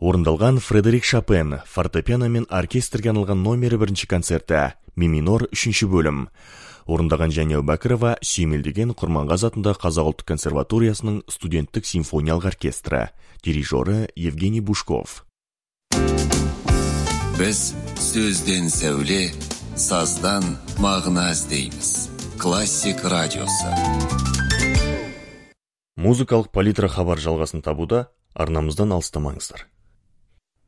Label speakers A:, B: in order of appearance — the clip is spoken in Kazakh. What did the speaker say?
A: Орындалған Фредерик Шопен фортепиано мен оркестрге арналған номері 1 концерті, ми минор 3 бөлім. Орындаған Және Әубәкірова сүйемелдеген Құрманғазы атындағы Қазақ ұлттық консерваториясының студенттік симфониялық оркестрі, дирижері Евгений Бушков.
B: Біз сөзден сәуле, саздан мағына іздейміз. Классик радиосы.
A: Музыкалық палитра хабар жалғасын табуда, арнамыздан алыстамаңыздар.